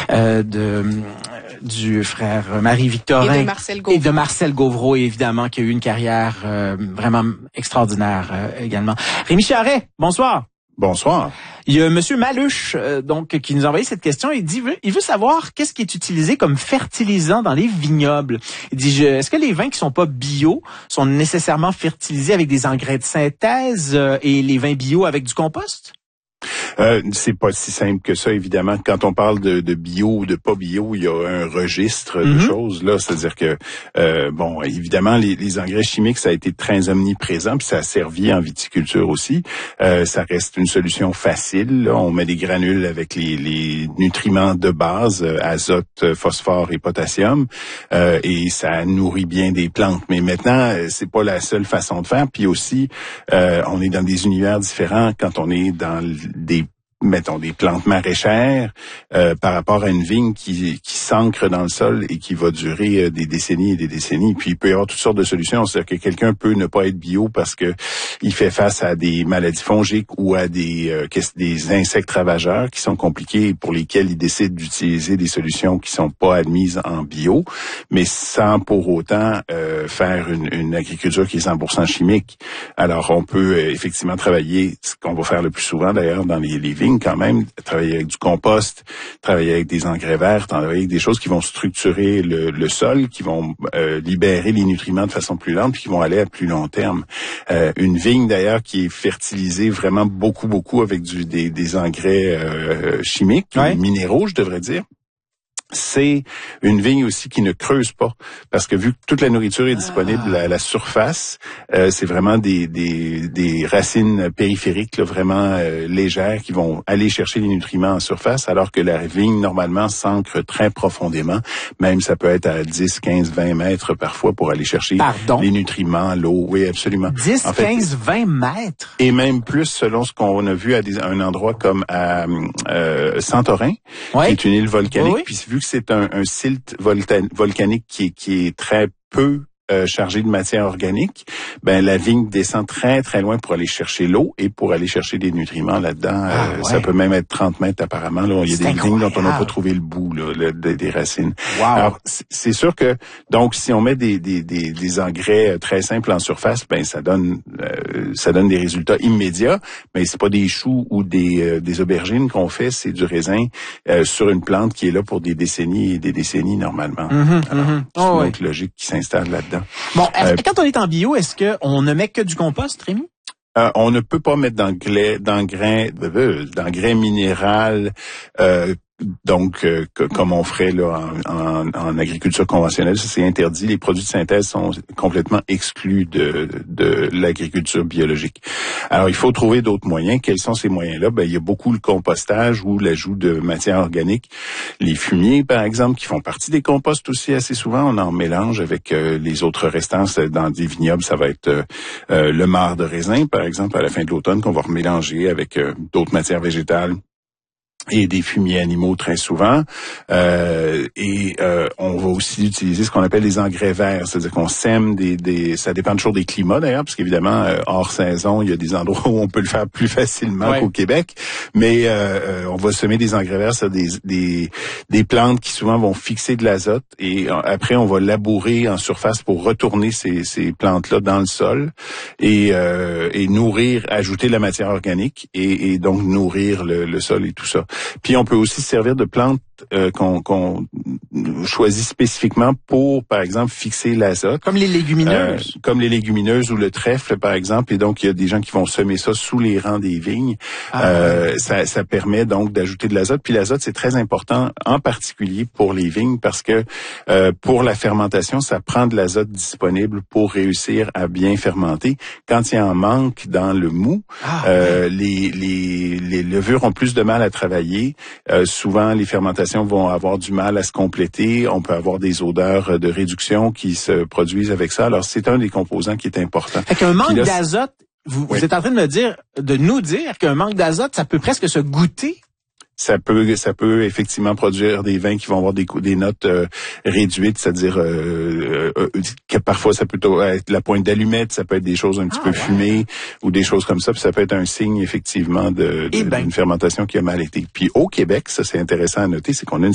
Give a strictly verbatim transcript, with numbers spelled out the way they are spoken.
euh, de du frère Marie-Victorin et de Marcel Gauvreau, et de Marcel Gauvreau évidemment, qui a eu une carrière euh, vraiment extraordinaire euh, également. Rémi Charret, bonsoir. Bonsoir. Il y a Monsieur Maluche, euh, donc, qui nous a envoyé cette question. Il dit, il veut savoir qu'est-ce qui est utilisé comme fertilisant dans les vignobles. Il dit, je, est-ce que les vins qui sont pas bio sont nécessairement fertilisés avec des engrais de synthèse euh, et les vins bio avec du compost? Euh, c'est pas si simple que ça, évidemment. Quand on parle de, de bio ou de pas bio, il y a un registre de mm-hmm. choses là. C'est-à-dire que euh, bon, évidemment, les, les engrais chimiques, ça a été très omniprésent, puis ça a servi en viticulture aussi. Euh, ça reste une solution facile. Là. On met des granules avec les, les nutriments de base, euh, azote, phosphore et potassium, euh, et ça nourrit bien des plantes. Mais maintenant, c'est pas la seule façon de faire. Puis aussi, euh, on est dans des univers différents quand on est dans des mettons des plantes maraîchères euh, par rapport à une vigne qui, qui s'ancre dans le sol et qui va durer euh, des décennies et des décennies. Puis il peut y avoir toutes sortes de solutions. C'est-à-dire que quelqu'un peut ne pas être bio parce que il fait face à des maladies fongiques ou à des euh, des insectes ravageurs qui sont compliqués et pour lesquels il décide d'utiliser des solutions qui sont pas admises en bio, mais sans pour autant euh, faire une, une agriculture qui est cent pour cent chimique. Alors on peut euh, effectivement travailler, ce qu'on va faire le plus souvent d'ailleurs dans les, les vignes, quand même, travailler avec du compost, travailler avec des engrais verts, travailler avec des choses qui vont structurer le, le sol, qui vont euh, libérer les nutriments de façon plus lente, puis qui vont aller à plus long terme. Euh, une vigne, d'ailleurs, qui est fertilisée vraiment beaucoup, beaucoup avec du, des, des engrais euh, chimiques, ouais. minéraux, je devrais dire. C'est une vigne aussi qui ne creuse pas, parce que vu que toute la nourriture est disponible ah. à la surface, euh, c'est vraiment des, des, des racines périphériques là, vraiment euh, légères qui vont aller chercher les nutriments en surface, alors que la vigne, normalement, s'ancre très profondément. Même ça peut être à dix, quinze, vingt mètres parfois pour aller chercher Pardon? les nutriments, l'eau. Oui, absolument. dix, en fait, quinze, vingt mètres? Et même plus selon ce qu'on a vu à, des, à un endroit comme à euh, Santorin, ouais. qui est une île volcanique, oui, oui. puis vu que c'est un, un silt volta- volcanique qui est, qui est très peu Euh, chargé de matière organique, ben la vigne descend très très loin pour aller chercher l'eau et pour aller chercher des nutriments là-dedans. Ah, euh, ouais. Ça peut même être trente mètres apparemment. Là, il y a c'est des incroyable. vignes dont on n'a pas trouvé le bout là, le, des, des racines. Wow. Alors c'est sûr que donc si on met des des des, des engrais très simples en surface, ben ça donne euh, ça donne des résultats immédiats. Mais c'est pas des choux ou des euh, des aubergines qu'on fait, c'est du raisin euh, sur une plante qui est là pour des décennies et des décennies normalement. Mm-hmm, Alors, mm-hmm. c'est Oh, une oui. autre logique qui s'installe là-dedans. Bon, est-ce, Euh, quand on est en bio, est-ce qu'on ne met que du compost, Rémi? Euh, on ne peut pas mettre d'engrais, d'engrais, d'engrais minéral, euh, donc euh, que, comme on ferait là en, en, en agriculture conventionnelle, ça c'est interdit. Les produits de synthèse sont complètement exclus de, de l'agriculture biologique. Alors il faut trouver d'autres moyens. Quels sont ces moyens-là? Ben il y a beaucoup le compostage ou l'ajout de matière organique. Les fumiers, par exemple, qui font partie des composts aussi assez souvent. On en mélange avec euh, les autres restants dans des vignobles. Ça va être euh, euh, le marc de raisin, par exemple, à la fin de l'automne, qu'on va remélanger avec euh, d'autres matières végétales et des fumiers animaux très souvent. Euh, et euh, on va aussi utiliser ce qu'on appelle les engrais verts, c'est-à-dire qu'on sème des, des... Ça dépend toujours des climats d'ailleurs, parce qu'évidemment, euh, hors saison, il y a des endroits où on peut le faire plus facilement ouais. qu'au Québec. Mais euh, on va semer des engrais verts sur des, des, des plantes qui souvent vont fixer de l'azote. Et après, on va labourer en surface pour retourner ces, ces plantes-là dans le sol et, euh, et nourrir, ajouter la matière organique et, et donc nourrir le, le sol et tout ça. Puis on peut aussi se servir de plantes euh, qu'on, qu'on choisit spécifiquement pour, par exemple, fixer l'azote. Comme les légumineuses. Euh, comme les légumineuses ou le trèfle, par exemple. Et donc, il y a des gens qui vont semer ça sous les rangs des vignes. Ah, euh, ouais. ça, ça permet donc d'ajouter de l'azote. Puis l'azote, c'est très important, en particulier pour les vignes, parce que euh, pour la fermentation, ça prend de l'azote disponible pour réussir à bien fermenter. Quand il y en manque dans le mou, ah, euh, ouais. les, les, les levures ont plus de mal à travailler. Euh, souvent, les fermentations vont avoir du mal à se compléter. On peut avoir des odeurs de réduction qui se produisent avec ça. Alors, c'est un des composants qui est important. Fait qu'un manque là, d'azote, vous, oui. vous êtes en train de me dire, de nous dire qu'un manque d'azote, ça peut presque se goûter? Ça peut, ça peut effectivement produire des vins qui vont avoir des, des notes euh, réduites, c'est-à-dire euh, euh, que parfois ça peut être la pointe d'allumette, ça peut être des choses un petit ah, peu ouais. fumées ou des choses comme ça, puis ça peut être un signe effectivement de, de, ben. d'une fermentation qui a mal été. Puis au Québec, ça c'est intéressant à noter, c'est qu'on a une